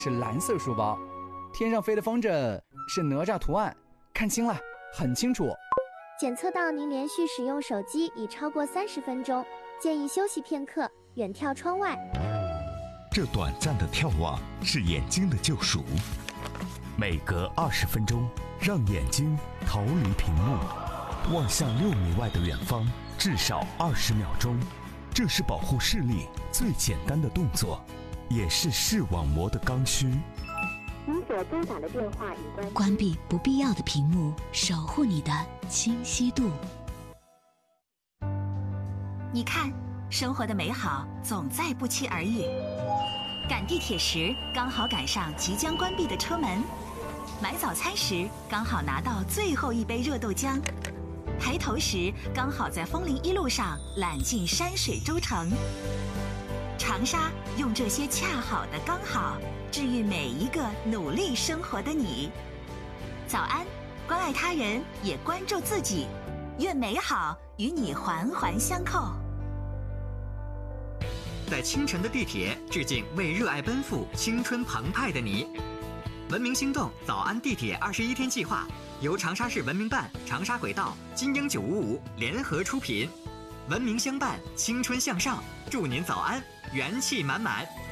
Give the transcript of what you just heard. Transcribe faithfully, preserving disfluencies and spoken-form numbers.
是蓝色书包，天上飞的风筝是哪吒图案，看清了，很清楚。 检测到您连续使用手机已超过三十分钟，建议休息片刻，远眺窗外。 这短暂的眺望是眼睛的救赎。每隔二十分钟，让眼睛逃离屏幕，望向六米外的远方，至少二十秒钟。这是保护视力最简单的动作，也是视网膜的刚需。 您所拨打的电话已关。 关闭不必要的屏幕，守护你的清晰度。 你看，生活的美好总在不期而遇。赶地铁时，刚好赶上即将关闭的车门；买早餐时，刚好拿到最后一杯热豆浆；抬头时，刚好在枫林一路上揽尽山水洲城。长沙用这些恰好的刚好，治愈每一个努力生活的你。早安，关爱他人，也关注自己，愿美好与你环环相扣。 在清晨的地铁，致敬为热爱奔赴、青春澎湃的你。文明心动早安地铁二十一天计划由长沙市文明办、长沙轨道、金鹰九五五联合出品，文明相伴，青春向上，祝您早安，元气满满。